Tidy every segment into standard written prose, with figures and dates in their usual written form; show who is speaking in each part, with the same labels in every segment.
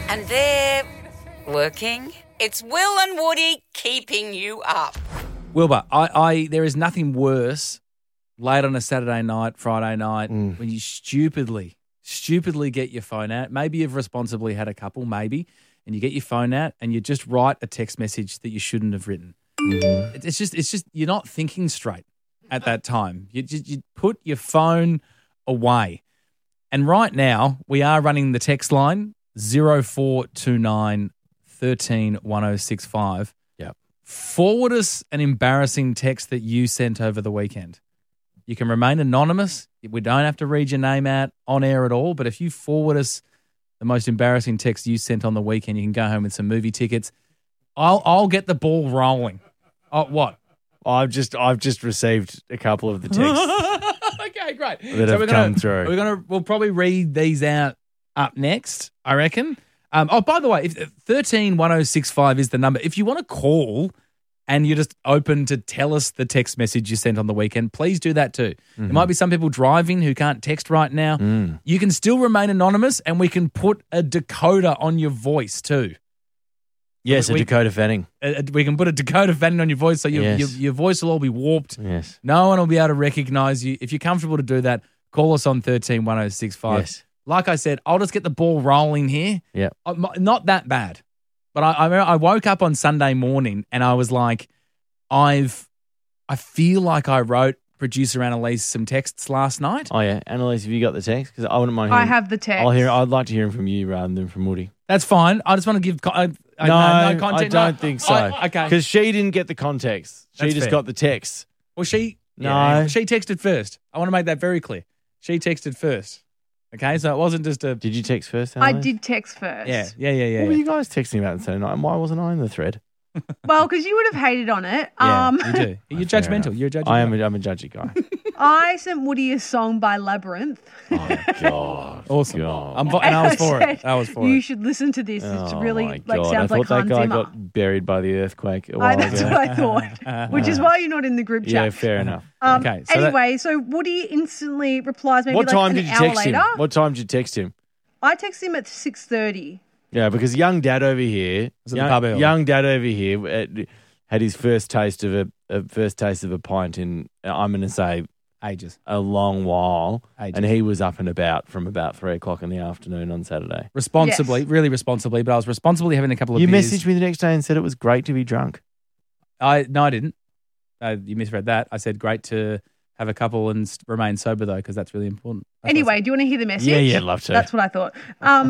Speaker 1: And they're working. It's Will and Woody keeping you up.
Speaker 2: Wilbur, there is nothing worse late on a Saturday night, Friday night, when you stupidly get your phone out. Maybe you've responsibly had a couple, maybe, and you get your phone out and you just write a text message that you shouldn't have written. Mm-hmm. It's just you're not thinking straight at that time. You put your phone away. And right now, we are running the text line 0429 13 1065.
Speaker 3: Yep.
Speaker 2: Forward us an embarrassing text that you sent over the weekend. You can remain anonymous. We don't have to read your name out on air at all. But if you forward us the most embarrassing text you sent on the weekend, you can go home with some movie tickets. I'll get the ball rolling. Oh, what?
Speaker 3: I've just received a couple of the texts.
Speaker 2: Okay, great.
Speaker 3: That have come through.
Speaker 2: We'll probably read these out up next, I reckon. By the way, if 131065 is the number. If you want to call and you're just open to tell us the text message you sent on the weekend, please do that too.
Speaker 3: Mm-hmm.
Speaker 2: There might be some people driving who can't text right now. You can still remain anonymous and we can put a decoder on your voice too.
Speaker 3: Yes, a Dakota Fanning.
Speaker 2: We can put a Dakota Fanning on your voice so your voice will all be warped.
Speaker 3: Yes.
Speaker 2: No one will be able to recognise you. If you're comfortable to do that, call us on 131065.
Speaker 3: Yes.
Speaker 2: Like I said, I'll just get the ball rolling here.
Speaker 3: Yeah.
Speaker 2: Not that bad. But I woke up on Sunday morning and I was like, I feel like I wrote producer Annalise some texts last night.
Speaker 3: Oh, yeah. Annalise, have you got the text? Because I wouldn't mind hearing.
Speaker 4: I have the text.
Speaker 3: I'd like to hear him from you rather than from Woody.
Speaker 2: That's fine. I just want to give no context.
Speaker 3: I don't think so.
Speaker 2: Okay.
Speaker 3: Because she didn't get the context. She
Speaker 2: That's
Speaker 3: just
Speaker 2: fair.
Speaker 3: got the text.
Speaker 2: Well, she texted first. I want to make that very clear. She texted first. Okay, so it wasn't just a...
Speaker 3: Did you text first,
Speaker 4: I
Speaker 3: Annalise?
Speaker 4: did text first.
Speaker 2: Yeah.
Speaker 3: What were you guys texting about on Saturday night? And why wasn't I in the thread?
Speaker 4: Well, because you would have hated on it.
Speaker 2: You do. You're judgmental. You're a judgy guy.
Speaker 3: I'm a judgy guy.
Speaker 4: I sent Woody a song by Labyrinth.
Speaker 3: Oh, God.
Speaker 2: Awesome.
Speaker 3: God.
Speaker 2: And I was for it. I was for
Speaker 4: You
Speaker 2: it.
Speaker 4: should listen to this. It's
Speaker 3: Oh,
Speaker 4: really
Speaker 3: my God.
Speaker 4: sounds
Speaker 3: I
Speaker 4: like
Speaker 3: thought
Speaker 4: Hans
Speaker 3: that guy
Speaker 4: Zimmer.
Speaker 3: got buried by the earthquake a while
Speaker 4: That's
Speaker 3: ago.
Speaker 4: what I thought, which is why you're not in the group chat.
Speaker 3: Yeah, fair enough.
Speaker 2: Okay, so
Speaker 4: anyway, so Woody instantly replies maybe
Speaker 3: What
Speaker 4: like
Speaker 3: time
Speaker 4: an
Speaker 3: did you
Speaker 4: hour
Speaker 3: text
Speaker 4: later.
Speaker 3: him? What time did you text him?
Speaker 4: I texted him at 6:30.
Speaker 3: Yeah, because young dad over here,
Speaker 2: Was at the pub early.
Speaker 3: young dad over here had his first taste of a pint in, I'm going to say,
Speaker 2: Ages.
Speaker 3: a long while,
Speaker 2: Ages.
Speaker 3: and he was up and about from about 3:00 in the afternoon on Saturday.
Speaker 2: Responsibly,
Speaker 4: Yes.
Speaker 2: really responsibly, but I was responsibly having a couple of
Speaker 3: You
Speaker 2: beers.
Speaker 3: messaged me the next day and said it was great to be drunk.
Speaker 2: No, I didn't. You misread that. I said great to have a couple and remain sober though, because that's really important. That's
Speaker 4: Anyway, do you want to hear the message?
Speaker 3: Yeah, I'd love to.
Speaker 4: That's what I thought.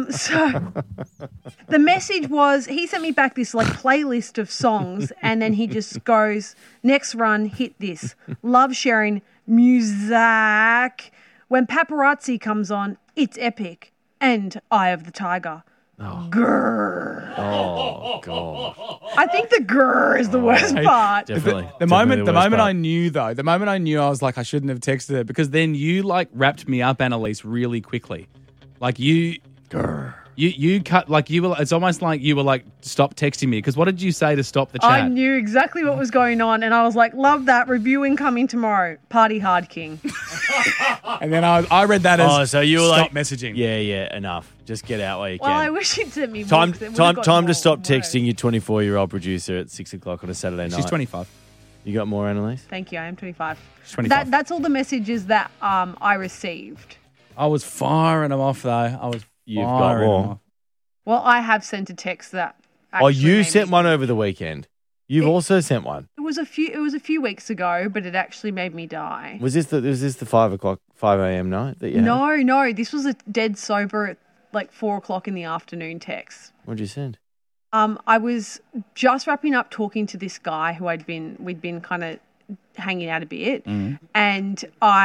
Speaker 4: So the message was, he sent me back this like playlist of songs, and then he just goes, next run, hit this. Love sharing music. When Paparazzi comes on, it's epic. And Eye of the Tiger. Grrr.
Speaker 3: Oh, God.
Speaker 4: I think the grrr is the worst part.
Speaker 3: Definitely.
Speaker 2: The
Speaker 3: Definitely
Speaker 2: moment
Speaker 3: worst part.
Speaker 2: I knew though, I was like, I shouldn't have texted her, because then you like wrapped me up, Annalise, really quickly. Like you cut, like you were, it's almost like you were like, stop texting me. Because what did you say to stop the chat?
Speaker 4: I knew exactly what was going on, and I was like, love that. Reviewing coming tomorrow. Party hard, King.
Speaker 2: And then I read that as,
Speaker 3: so you were
Speaker 2: stop
Speaker 3: like
Speaker 2: messaging.
Speaker 3: Yeah, enough. Just get out while you
Speaker 4: Well, I
Speaker 3: can.
Speaker 4: wish you'd sent me
Speaker 3: Time
Speaker 4: books. It would've got
Speaker 3: to
Speaker 4: more
Speaker 3: stop
Speaker 4: words.
Speaker 3: texting your 24-year-old producer at 6:00 on a Saturday night.
Speaker 2: She's 25.
Speaker 3: You got more, Annalise?
Speaker 4: Thank you. I am 25.
Speaker 2: She's 25.
Speaker 4: That's all the messages that I received.
Speaker 2: I was firing them off though.
Speaker 3: You've got
Speaker 2: firing
Speaker 3: more.
Speaker 2: them off.
Speaker 4: Well, I have sent a text that.
Speaker 3: Oh,
Speaker 4: actually
Speaker 3: you
Speaker 4: made
Speaker 3: sent
Speaker 4: me-
Speaker 3: one over the weekend. You've also sent one.
Speaker 4: It was a few weeks ago, but it actually made me die.
Speaker 3: Was this the 5 a.m. night that you had?
Speaker 4: No. This was a dead sober at like 4:00 in the afternoon text.
Speaker 3: What'd you send?
Speaker 4: I was just wrapping up talking to this guy who we'd been kind of hanging out a bit, and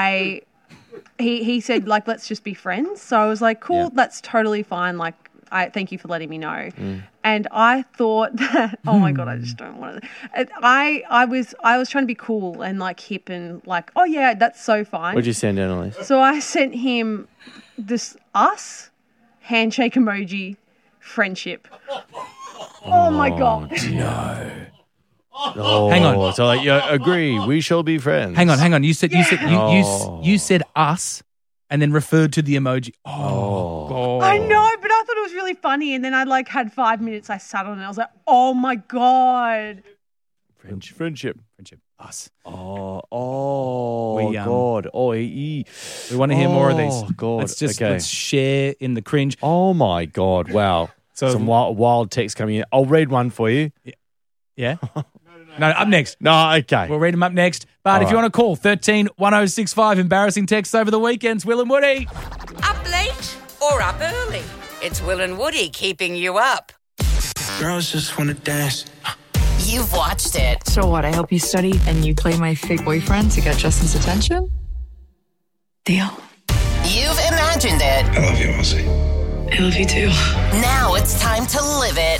Speaker 4: he said like, let's just be friends. So I was like, cool, that's totally fine. Like, I thank you for letting me know. And I thought that, oh my God, I just don't want to. I was trying to be cool and like hip and like, oh yeah, that's so fine.
Speaker 3: What'd you send, Annalise?
Speaker 4: So I sent him this us handshake emoji friendship. Oh my God.
Speaker 3: No. Oh,
Speaker 2: Hang on.
Speaker 3: So like, yeah, agree. We shall be friends.
Speaker 2: Hang on. You said
Speaker 3: Oh.
Speaker 2: you said us, and then referred to the emoji. Oh. God.
Speaker 4: I know, but I I thought it was really funny. And then I like had 5 minutes. I sat on it. I was like, oh my God.
Speaker 3: Friendship.
Speaker 2: Us.
Speaker 3: Oh,
Speaker 2: We,
Speaker 3: God.
Speaker 2: We want to hear more of these.
Speaker 3: Oh, God.
Speaker 2: Let's share in the cringe.
Speaker 3: Oh, my God. Wow.
Speaker 2: So-
Speaker 3: Some wild text coming in. I'll read one for you.
Speaker 2: Yeah? No, up next.
Speaker 3: No, okay.
Speaker 2: We'll read them up next. But if you want to call, 13 1065, embarrassing texts over the weekends. Will and Woody.
Speaker 1: Up late or up early? It's Will and Woody keeping you up.
Speaker 5: Girls just wanna dance.
Speaker 6: You've watched it.
Speaker 7: So what, I help you study and you play my fake boyfriend to get Justin's attention? Deal.
Speaker 6: You've imagined it.
Speaker 5: I love you, Ozzy.
Speaker 7: I love you too.
Speaker 6: Now it's time to live it.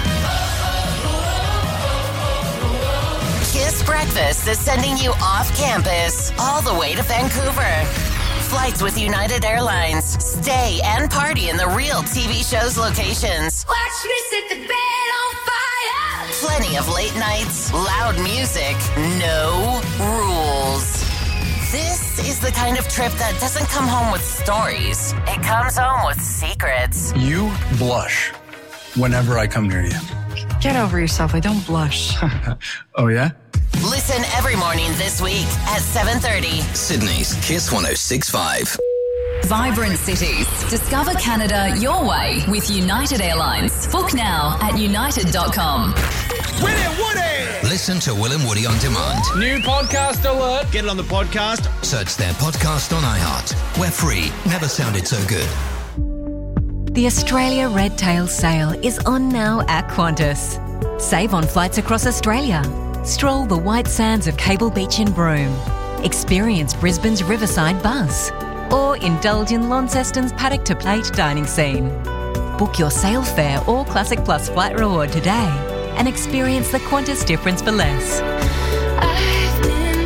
Speaker 6: Kiss Breakfast is sending you off campus all the way to Vancouver. Flights with United Airlines. Stay and party in the real TV show's locations.
Speaker 8: Watch me set the bed on fire.
Speaker 6: Plenty of late nights, loud music, no rules. This is the kind of trip that doesn't come home with stories. It comes home with secrets.
Speaker 5: You blush whenever I come near you.
Speaker 7: Get over yourself. I don't blush.
Speaker 5: Oh, yeah?
Speaker 6: Listen every morning this week at 7:30.
Speaker 9: Sydney's Kiss 106.5.
Speaker 10: Vibrant cities. Discover Canada your way with United Airlines. Book now at united.com.
Speaker 9: Listen to Will and Woody on demand.
Speaker 2: New podcast alert.
Speaker 3: Get it on the podcast.
Speaker 9: Search their podcast on iHeart. We're free. Never sounded so good.
Speaker 11: The Australia Red Tail Sale is on now at Qantas. Save on flights across Australia. Stroll the white sands of Cable Beach in Broome. Experience Brisbane's Riverside Buzz. Or indulge in Launceston's paddock to plate dining scene. Book your sale fare or Classic Plus flight reward today and experience the Qantas difference for less.
Speaker 8: I've been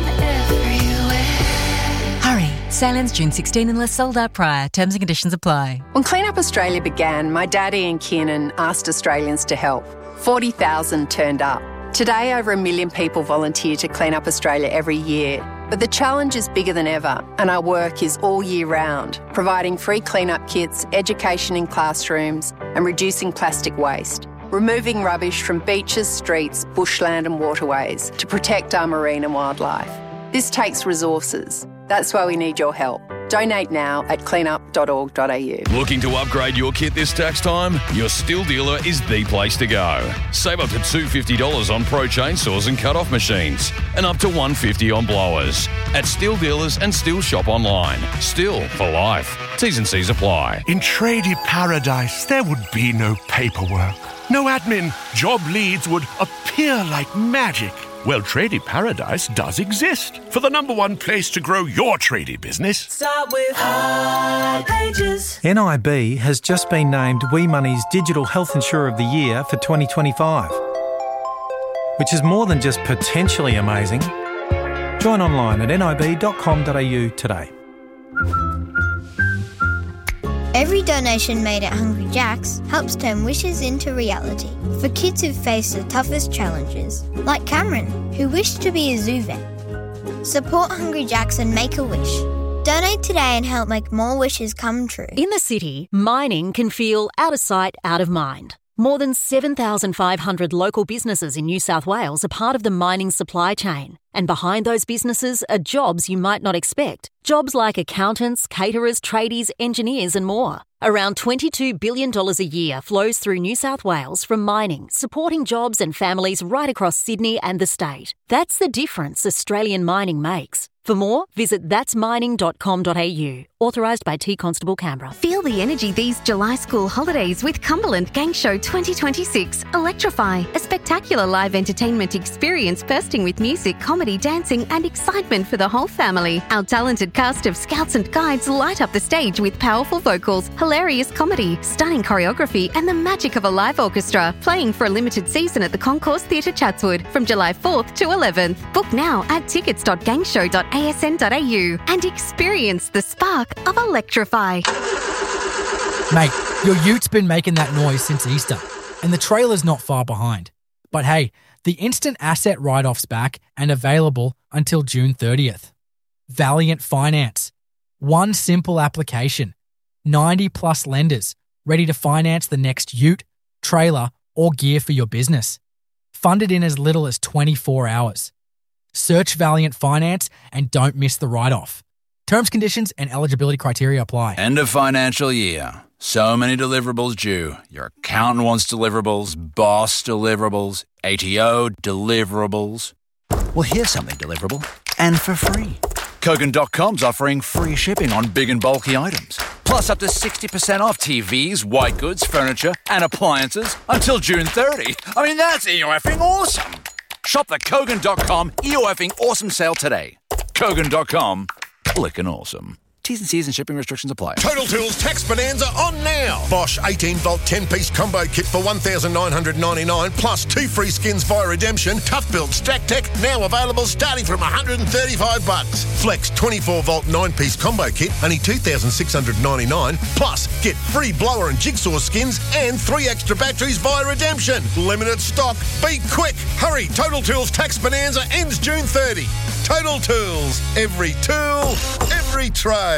Speaker 8: everywhere.
Speaker 11: Hurry, sale ends June 16 unless sold out prior. Terms and conditions apply.
Speaker 12: When Clean Up Australia began, my dad Ian Kiernan asked Australians to help. 40,000 turned up. Today, over 1 million people volunteer to clean up Australia every year. But the challenge is bigger than ever, and our work is all year round, providing free clean-up kits, education in classrooms, and reducing plastic waste. Removing rubbish from beaches, streets, bushland and waterways to protect our marine and wildlife. This takes resources. That's why we need your help. Donate now at cleanup.org.au.
Speaker 13: Looking to upgrade your kit this tax time? Your Stihl dealer is the place to go. Save up to $250 on pro chainsaws and cut-off machines and up to $150 on blowers. At Stihl dealers and Stihl shop online. Stihl for life. T's and C's apply.
Speaker 14: In tradie paradise, there would be no paperwork, no admin. Job leads would appear like magic. Well, Tradie Paradise does exist for the #1 place to grow your tradie business.
Speaker 8: Start with Hipages.
Speaker 15: NIB has just been named WeMoney's Digital Health Insurer of the Year for 2025, which is more than just potentially amazing. Join online at nib.com.au today.
Speaker 16: Every donation made at Hungry Jack's helps turn wishes into reality for kids who face the toughest challenges, like Cameron, who wished to be a zoo vet. Support Hungry Jack's and make a wish. Donate today and help make more wishes come true.
Speaker 17: In the city, mining can feel out of sight, out of mind. More than 7,500 local businesses in New South Wales are part of the mining supply chain. And behind those businesses are jobs you might not expect. Jobs like accountants, caterers, tradies, engineers and more. Around $22 billion a year flows through New South Wales from mining, supporting jobs and families right across Sydney and the state. That's the difference Australian mining makes. For more, visit thatsmining.com.au. Authorised by T Constable Canberra.
Speaker 18: Feel the energy these July school holidays with Cumberland Gang Show 2026. Electrify, a spectacular live entertainment experience bursting with music, comedy, dancing and excitement for the whole family. Our talented cast of scouts and guides light up the stage with powerful vocals, hilarious comedy, stunning choreography and the magic of a live orchestra. Playing for a limited season at the Concourse Theatre Chatswood from July 4th to 11th. Book now at tickets.gangshow.asn.au and experience the spark of Electrify.
Speaker 19: Mate, your ute been making that noise since Easter, and the trailer's not far behind. But hey, the instant asset write-off's back and available until June 30th. Valiant Finance. One simple application. 90 plus lenders. ready to finance the next ute, trailer, or gear for your business. Funded in as little as 24 hours. Search Valiant Finance and don't miss the write-off. Terms, conditions, and eligibility criteria apply.
Speaker 20: End of financial year. So many deliverables due. Your accountant wants deliverables, boss deliverables, ATO deliverables. Well, here's something deliverable and for free. Kogan.com's offering free shipping on big and bulky items. Plus up to 60% off TVs, white goods, furniture, and appliances until June 30. I mean, that's EOFing awesome. Shop the Kogan.com EOFing awesome sale today. Kogan.com, clickin' awesome. T's and C's and shipping restrictions apply.
Speaker 21: Total Tools Tax Bonanza on now. Bosch 18-volt 10-piece combo kit for $1,999 plus 2 free skins via redemption. Tough Build Stack Tech now available starting from $135. Flex 24-volt 9-piece combo kit only $2,699 plus get free blower and jigsaw skins and 3 extra batteries via redemption. Limited stock. Be quick. Hurry. Total Tools Tax Bonanza ends June 30. Total Tools. Every tool, every trade.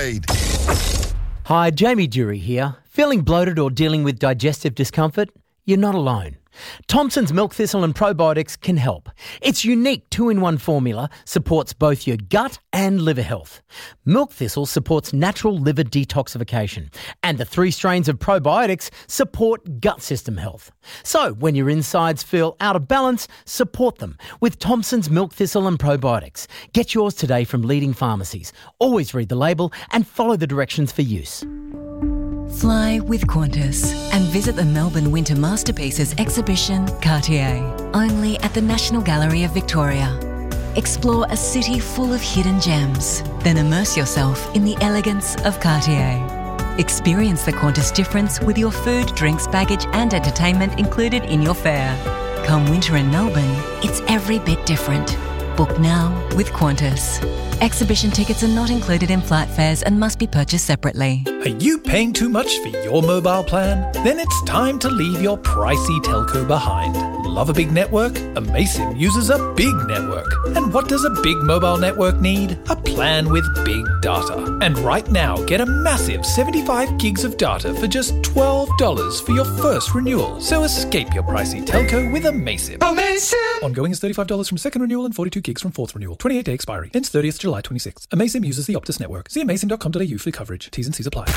Speaker 22: Hi, Jamie Dury here. Feeling bloated or dealing with digestive discomfort? You're not alone. Thompson's Milk Thistle and Probiotics can help. Its unique 2-in-1 formula supports both your gut and liver health. Milk Thistle supports natural liver detoxification, and the 3 strains of probiotics support gut system health. So when your insides feel out of balance, support them with Thompson's Milk Thistle and Probiotics. Get yours today from leading pharmacies. Always read the label and follow the directions for use.
Speaker 11: Fly with Qantas and visit the Melbourne Winter Masterpieces exhibition, Cartier, only at the National Gallery of Victoria. Explore a city full of hidden gems, then immerse yourself in the elegance of Cartier. Experience the Qantas difference with your food, drinks, baggage and entertainment included in your fare. Come winter in Melbourne, it's every bit different. Book now with Qantas. Exhibition tickets are not included in flight fares and must be purchased separately.
Speaker 23: Are you paying too much for your mobile plan? Then it's time to leave your pricey telco behind. Love a big network? Amaysim uses a big network. And what does a big mobile network need? A plan with big data. And right now, get a massive 75 gigs of data for just $12 for your first renewal. So escape your pricey telco with Amaysim. Amaysim! Ongoing is $35 from second renewal and 42 gigs from fourth renewal. 28-day expiry. Ends 30th July 26th. Amaysim uses the Optus network. See amaysim.com.au for coverage. T's and C's apply.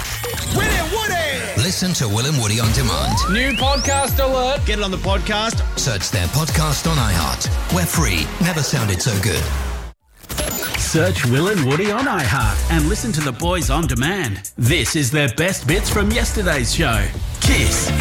Speaker 9: Listen to Will and Woody on demand.
Speaker 2: New podcast alert.
Speaker 9: Get it on the podcast. Search their podcast on iHeart. We're free. Never sounded so good.
Speaker 24: Search Will and Woody on iHeart and listen to the boys on demand. This is their best bits from yesterday's show. Kiss.